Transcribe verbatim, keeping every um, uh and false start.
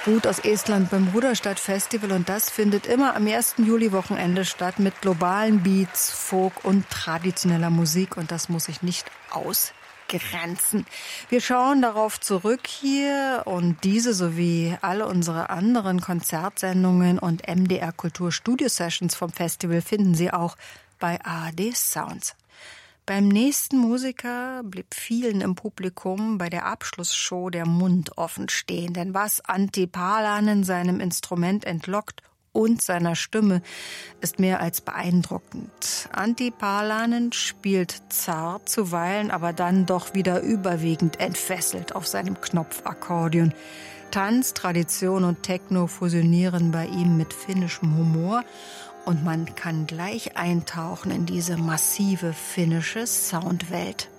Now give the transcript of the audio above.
Ruth aus Estland beim Ruderstadt Festival und das findet immer am ersten Juli-Wochenende statt mit globalen Beats, Folk und traditioneller Musik und das muss sich nicht ausgrenzen. Wir schauen darauf zurück hier und diese sowie alle unsere anderen Konzertsendungen und M D R Kultur Studio Sessions vom Festival finden Sie auch bei A R D Sounds. Beim nächsten Musiker blieb vielen im Publikum bei der Abschlussshow der Mund offen stehen. Denn was Antti Paalanen seinem Instrument entlockt und seiner Stimme, ist mehr als beeindruckend. Antti Paalanen spielt zart zuweilen, aber dann doch wieder überwiegend entfesselt auf seinem Knopfakkordeon. Tanz, Tradition und Techno fusionieren bei ihm mit finnischem Humor. Und man kann gleich eintauchen in diese massive finnische Soundwelt.